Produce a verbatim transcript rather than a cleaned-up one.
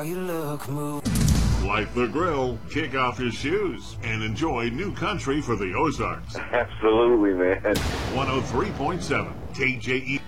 you look, move. Light the grill, kick off your shoes, and enjoy new country for the Ozarks. Absolutely, man. one oh three point seven K J E.